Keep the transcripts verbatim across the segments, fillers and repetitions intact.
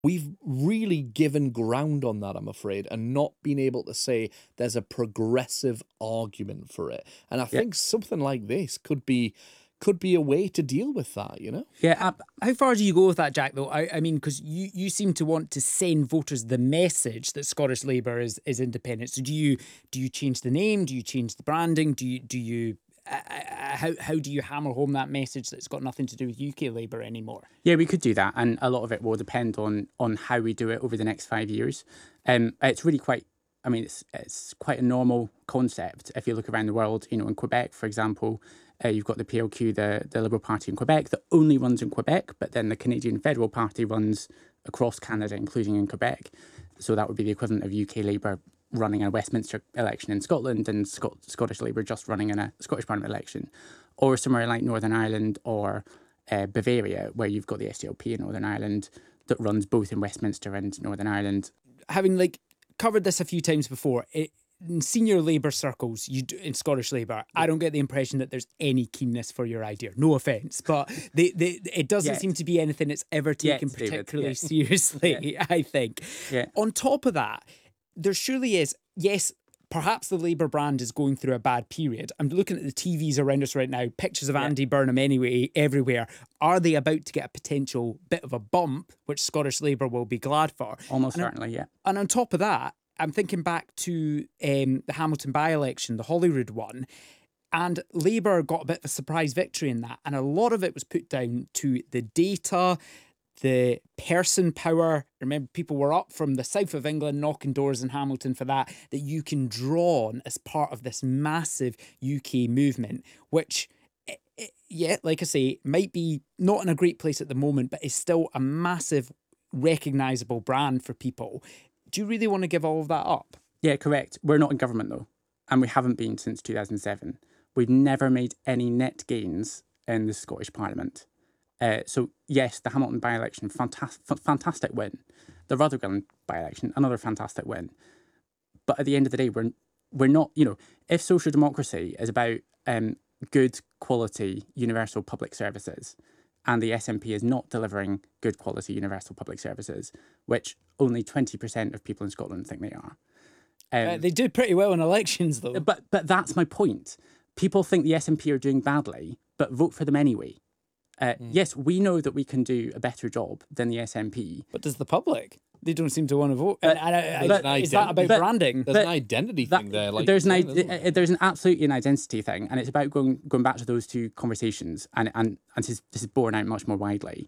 We've really given ground on that, I'm afraid, and not been able to say there's a progressive argument for it. And I Yeah. think something like this could be could be a way to deal with that, you know? Yeah, How, how far do you go with that, Jack, though? I, I mean, because you, you seem to want to send voters the message that Scottish Labour is is independent. So do you do you change the name? Do you change the branding? Do you do you uh, uh, how how do you hammer home that message that's got nothing to do with U K Labour anymore? Yeah, we could do that, and a lot of it will depend on on how we do it over the next five years. Um, it's really quite. I mean, it's it's quite a normal concept if you look around the world. You know, in Quebec, for example, uh, you've got the P L Q, the the Liberal Party in Quebec, that only runs in Quebec, but then the Canadian Federal Party runs across Canada, including in Quebec. So that would be the equivalent of U K Labour running a Westminster election in Scotland and Scot- Scottish Labour just running in a Scottish Parliament election, or somewhere like Northern Ireland or uh, Bavaria, where you've got the S D L P in Northern Ireland that runs both in Westminster and Northern Ireland. Having like covered this a few times before, it, in senior Labour circles, you do, in Scottish Labour, I don't get the impression that there's any keenness for your idea. No offence, but they, they, it doesn't Yet. seem to be anything that's ever taken Yet, David, particularly yet. seriously, I think. Yeah. On top of that, there surely is, yes, perhaps the Labour brand is going through a bad period. I'm looking at the T Vs around us right now, pictures of Yeah. Andy Burnham anyway, everywhere. Are they about to get a potential bit of a bump, which Scottish Labour will be glad for? Almost And- certainly, yeah. And on top of that, I'm thinking back to um, the Hamilton by-election, the Holyrood one, and Labour got a bit of a surprise victory in that. And a lot of it was put down to the data, the person power. Remember, people were up from the south of England knocking doors in Hamilton for that, that you can draw on as part of this massive U K movement, which, eh, eh, yeah, like I say, might be not in a great place at the moment, but is still a massive, recognisable brand for people. Do you really want to give all of that up? Yeah, correct. We're not in government though, and we haven't been since two thousand seven. We've never made any net gains in the Scottish Parliament. Uh, so yes, the Hamilton by-election, fantastic, fantastic win. The Rutherglen by-election, another fantastic win. But at the end of the day, we're we're not. You know, if social democracy is about um, good quality universal public services, and the S N P is not delivering good quality universal public services, which only twenty percent of people in Scotland think they are. Um, Uh, they did pretty well in elections, though. but but that's my point. People think the S N P are doing badly, but vote for them anyway. Uh, Yes, we know that we can do a better job than the S N P. But does the public? They don't seem to want to vote. And, and I- I- but- is that about but- branding? There's But an identity That- thing there. Like there's an you're saying, ide- isn't there? uh, there's an absolutely an identity thing, and it's about going going back to those two conversations, and and and this is, this is borne out much more widely.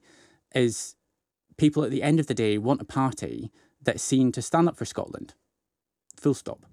Is people at the end of the day want a party that's seen to stand up for Scotland. Full stop.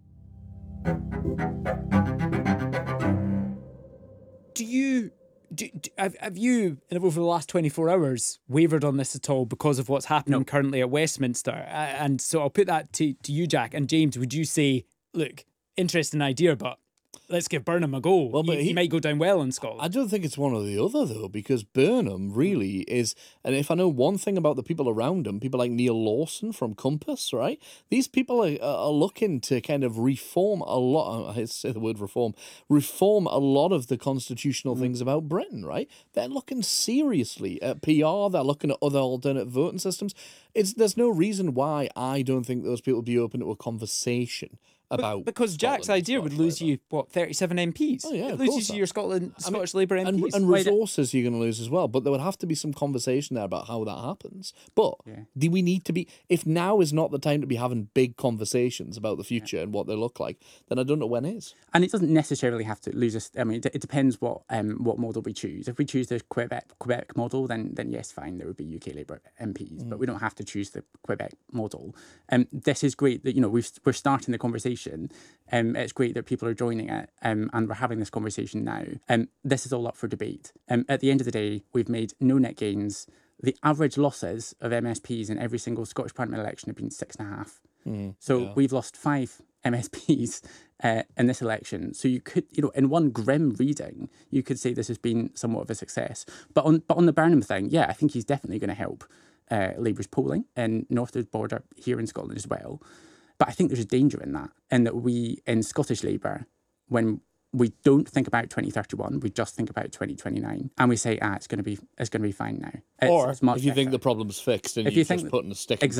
Do you? Do, do, have, have you, over the last twenty-four hours, wavered on this at all because of what's happening No. currently at Westminster? Uh, and so I'll put that to, to you, Jack. And James, would you say, look, interesting idea, but let's give Burnham a go. Well, but he, he he- might go down well in Scotland. I don't think it's one or the other, though, because Burnham really is. And if I know one thing about the people around him, people like Neil Lawson from Compass, right? These people are, are looking to kind of reform a lot. I hate to say the word reform, reform a lot of the constitutional things about Britain, right? They're looking seriously at P R, they're looking at other alternate voting systems. It's There's no reason why I don't think those people would be open to a conversation about Because Jack's Scotland, idea would Scottish lose Labour. you, what, thirty-seven M Ps? Oh, yeah, It of loses course you that- your Scotland, I mean, Scottish Labour M Ps. and, and Wait, resources you're going to lose as well. But there would have to be some conversation there about how that happens. But Yeah. do we need to be? If now is not the time to be having big conversations about the future and what they look like, then I don't know when is. And it doesn't necessarily have to lose us. I mean, it, it depends what um what model we choose. If we choose the Quebec Quebec model, then then yes, fine, there would be U K Labour M Ps. But we don't have to choose the Quebec model. Um, this is great that you know we've we're starting the conversation. Um, it's great that people are joining it. Um, and we're having this conversation now. Um, this is all up for debate. Um, at the end of the day, we've made no net gains. The average losses of M S Ps in every single Scottish Parliament election have been six and a half. So yeah. we've lost five M S Ps uh, in this election. So you could, you know, in one grim reading, you could say this has been somewhat of a success. But on but on the Burnham thing, yeah, I think he's definitely going to help uh, Labour's polling in north of the border here in Scotland as well. But I think there's a danger in that, in that we in Scottish Labour, when we don't think about twenty thirty-one. We just think about twenty twenty-nine, and we say, ah, it's going to be it's going to be fine now. It's, Or it's much if you think better. the problem's fixed and If you're you just think- putting a stick in